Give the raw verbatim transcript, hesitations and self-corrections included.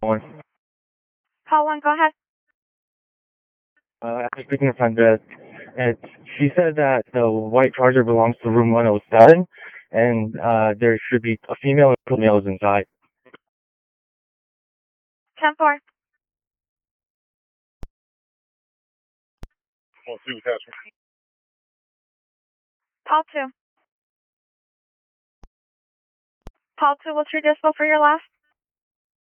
one. Call one, go ahead. Uh, after speaking to front desk, and she said that the white Charger belongs to room one oh seven, and uh, there should be a female and two males inside. ten four. Call two, attachment. Call two. Call two, what's your dispo for your last?